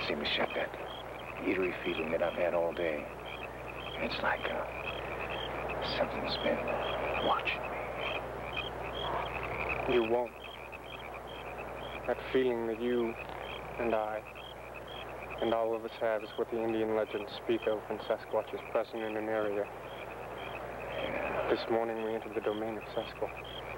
See, Michelle, that eerie feeling that I've had all day. It's like something's been watching me. You won't. That feeling that you and I and all of us have is what the Indian legends speak of when Sasquatch is present in an area. This morning we entered the domain of Sasquatch.